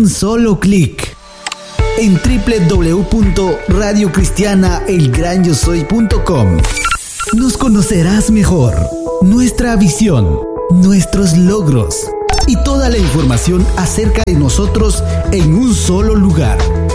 un solo clic. En www.radiocristianaelgranyosoy.com nos conocerás mejor, nuestra visión, nuestros logros y toda la información acerca de nosotros en un solo lugar.